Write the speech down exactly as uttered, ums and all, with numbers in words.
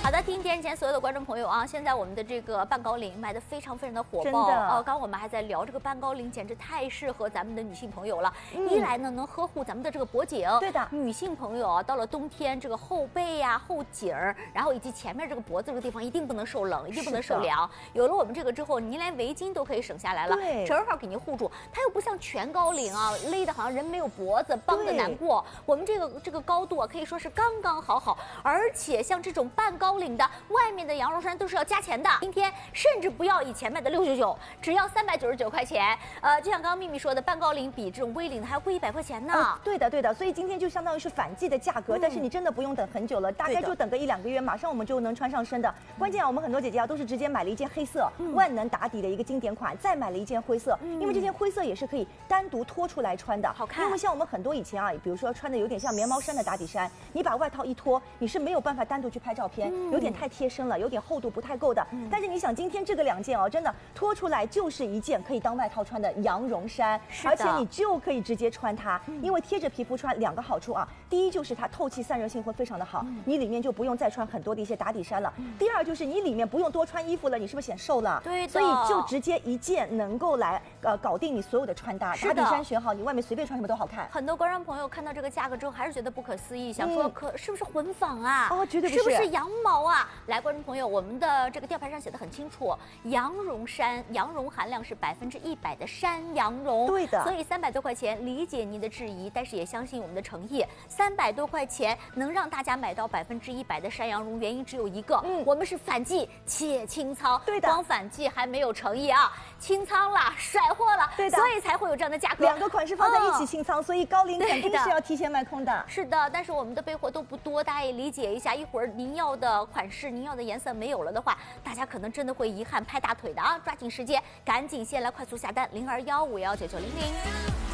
好的，听电视前所有的观众朋友啊，现在我们的这个半高领卖的非常非常的火真爆的哦。刚刚我们还在聊这个半高领，简直太适合咱们的女性朋友了。嗯、一来呢，能呵护咱们的这个脖颈， 对的。 女性朋友啊，到了冬天，这个后背呀、啊、后颈儿，然后以及前面这个脖子这个地方，一定不能受冷，一定不能受凉。有了我们这个之后，您连围巾都可以省下来了， 对， 正好给您护住。它又不像全高领啊，勒的好像人没有脖子，绷得难过。我们这个这个高度啊，可以说是刚刚好好，而且像这种半高领的外面的羊绒衫都是要加钱的，今天甚至不要以前卖的六九九，只要三百九十九块钱。呃，就像刚刚秘密说的，半高领比这种 V 领的还要贵一百块钱呢、 哦。对的，对的，所以今天就相当于是反季的价格，嗯、但是你真的不用等很久了，大概就等个一两个月，马上我们就能穿上身的。关键啊，我们很多姐姐啊都是直接买了一件黑色、嗯、万能打底的一个经典款，再买了一件灰色，嗯、因为这件灰色也是可以单独脱出来穿的， 好看。 因为像我们很多以前啊，比如说穿的有点像棉毛衫的打底衫，你把外套一脱，你是没有办法单独去拍照片，嗯、有点太贴身了，有点厚度不太够的。嗯、但是你想，今天这个两件哦，真的脱出来就是一件可以当外套穿的羊绒衫，而且你就可以直接穿它，嗯、因为贴着皮肤穿两个好处啊，第一就是它透气散热性会非常的好，嗯、你里面就不用再穿很多的一些打底衫了。嗯、第二就是你里面不用多穿衣服了，你是不是显瘦了？ 对的， 所以就直接一件能够来呃搞定你所有的穿搭。打底衫选好，你外面随便穿什么都好看。 很多观众朋友看到这个价格之后，还是觉得不可思议，想说可是不是混纺啊？ 哦，绝对不是， 是不是羊毛啊？来，观众朋友，我们的这个吊牌上写的很清楚，羊绒衫，羊绒含量是百分之一百的山羊绒。 对的， 所以三百多块钱，理解您的质疑，但是也相信我们的诚意。三百多块钱能让大家买到百分之一百的山羊绒，原因只有一个，嗯，我们是反季且清仓。 对的， 光反季还没有诚意啊，清仓了，甩货了， 对的， 所以才会有这样的价格。 两个款式放在一起清仓，哦、所以高领肯定是要提前卖空的。 是的，但是我们的备货都不多，大家也理解一下。一会儿您要的款式、您要的颜色没有了的话，大家可能真的会遗憾拍大腿的啊！抓紧时间，赶紧先来快速下单，零二幺五幺九九零零。